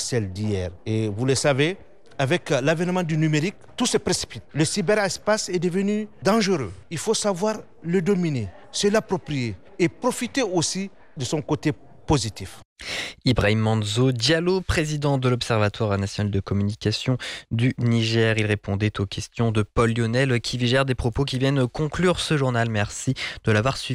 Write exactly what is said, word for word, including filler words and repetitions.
celle d'hier. Et vous le savez, avec l'avènement du numérique, tout se précipite. Le cyberespace est devenu dangereux. Il faut savoir le dominer, se l'approprier et profiter aussi de son côté positif. Ibrahim Manzo Diallo, président de l'Observatoire national de communication du Niger. Il répondait aux questions de Paul Lionel qui gère des propos qui viennent conclure ce journal. Merci de l'avoir suivi.